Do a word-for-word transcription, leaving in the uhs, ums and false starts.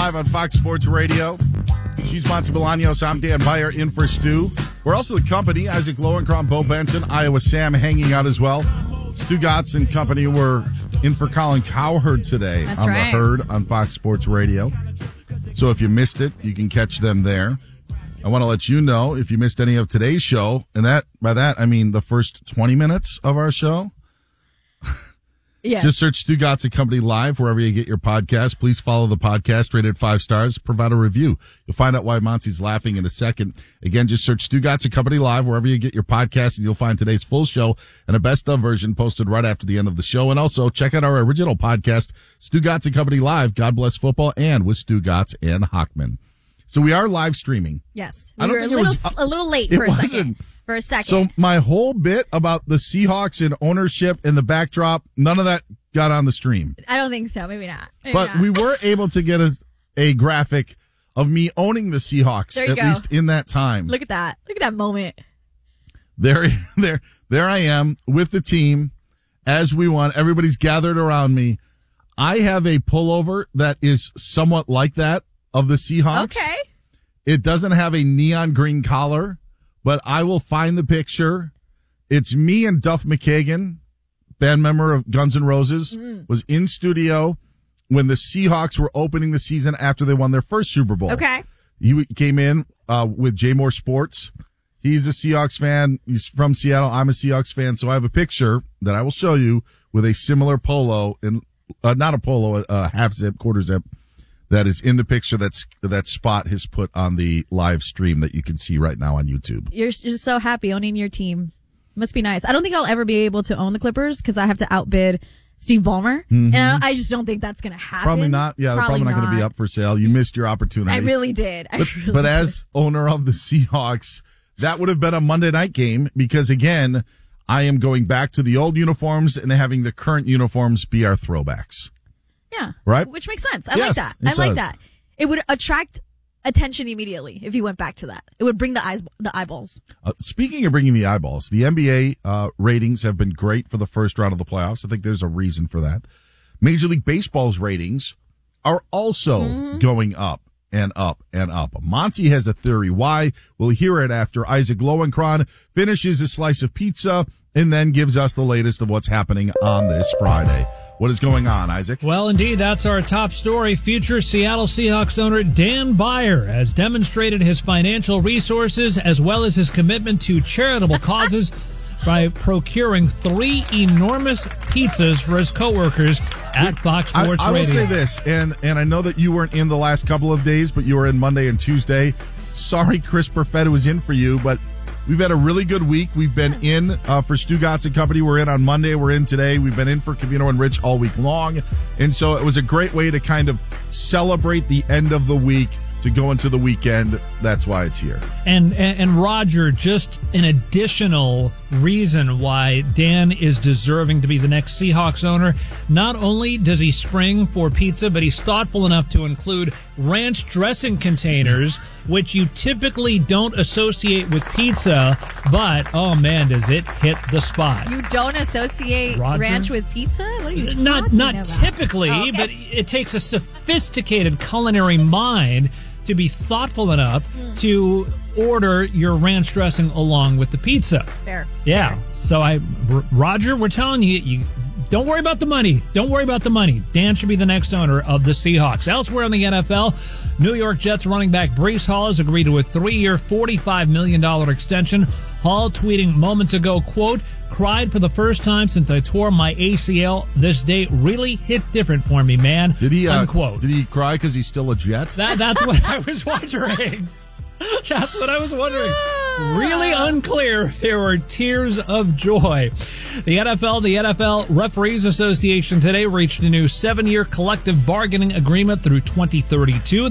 live on Fox Sports Radio. She's Monty Bolaños. I'm Dan Beyer in for Stu. We're also the company. Isaac Lowenkron, Bo Benson, Iowa Sam hanging out as well. Stu Gatz and company were in for Colin Cowherd today That's on right. The Herd on Fox Sports Radio. So if you missed it, you can catch them there. I want to let you know if you missed any of today's show, and that by that I mean the first twenty minutes of our show. Yeah. Just search Stu Gatz and Company Live wherever you get your podcast. Please follow the podcast, rated five stars. Provide a review. You'll find out why Monty's laughing in a second. Again, just search Stu Gatz and Company Live wherever you get your podcast, and you'll find today's full show and a best of version posted right after the end of the show. And also check out our original podcast, Stu Gatz and Company Live, God Bless Football, and with Stu Gatz and Hockman. So we are live streaming. Yes. I We don't were a think it little, was- a little late it for a wasn't. second. For a second. So my whole bit about the Seahawks and ownership and the backdrop, none of that got on the stream. I don't think so. Maybe not. Maybe But not. we were able to get a, a graphic of me owning the Seahawks, There you at go. least in that time. Look at that. Look at that moment. There, there, there I am with the team as we won. Everybody's gathered around me. I have a pullover that is somewhat like that of the Seahawks. Okay. It doesn't have a neon green collar, but I will find the picture. It's me and Duff McKagan, band member of Guns N' Roses, Mm. was in studio when the Seahawks were opening the season after they won their first Super Bowl. Okay. He came in uh, with J Moore Sports. He's a Seahawks fan. He's from Seattle. I'm a Seahawks fan. So I have a picture that I will show you with a similar polo, and uh, not a polo, a half zip, quarter zip, that is in the picture that's that Spot has put on the live stream that you can see right now on YouTube. You're just so happy owning your team. Must be nice. I don't think I'll ever be able to own the Clippers because I have to outbid Steve Ballmer. Mm-hmm. And I I just don't think that's going to happen. Probably not. Yeah, they're probably, not, going to be up for sale. You missed your opportunity. I really did. I But, really but did. as owner of the Seahawks, that would have been a Monday night game because, again, I am going back to the old uniforms and having the current uniforms be our throwbacks. Yeah. Right? Which makes sense. I Yes, like that. it I like does. that. It would attract attention immediately if you went back to that. It would bring the eyes, the eyeballs. Uh, speaking of bringing the eyeballs, the N B A uh, ratings have been great for the first round of the playoffs. I think there's a reason for that. Major League Baseball's ratings are also Mm-hmm. going up and up and up. Monty has a theory why. We'll hear it after Isaac Lowenkron finishes a slice of pizza and then gives us the latest of what's happening on this Friday. What is going on, Isaac? Well, indeed, that's our top story. Future Seattle Seahawks owner Dan Beyer has demonstrated his financial resources as well as his commitment to charitable causes by procuring three enormous pizzas for his coworkers at Fox I, Sports I will Radio. say this, and, and I know that you weren't in the last couple of days, but you were in Monday and Tuesday. Sorry Chris Perfetta was in for you, but we've had a really good week. We've been in uh, for Stu Gatz and Company. We're in on Monday. We're in today. We've been in for Cavino and Rich all week long. And so it was a great way to kind of celebrate the end of the week to go into the weekend. That's why it's here. And, and and Roger, just an additional reason why Dan is deserving to be the next Seahawks owner. Not only does he spring for pizza, but he's thoughtful enough to include ranch dressing containers, which you typically don't associate with pizza. But, oh man, does it hit the spot. You don't associate Roger? ranch with pizza? What are you Not talking not about? typically, Oh, okay. but it takes a sophisticated culinary mind to be thoughtful enough Mm. to order your ranch dressing along with the pizza. Fair. Yeah. So I, R- Roger, we're telling you, you don't worry about the money. Don't worry about the money. Dan should be the next owner of the Seahawks. Elsewhere in the N F L, New York Jets running back Breece Hall has agreed to a three-year, forty-five million dollars extension. Hall tweeting moments ago, quote, "Cried for the first time since I tore my A C L. This day really hit different for me, man." Did he, uh, Unquote. did he cry because he's still a Jet? That, that's what I was wondering. That's what I was wondering. Really unclear if there were tears of joy. The N F L, the N F L Referees Association today reached a new seven-year collective bargaining agreement through twenty thirty-two.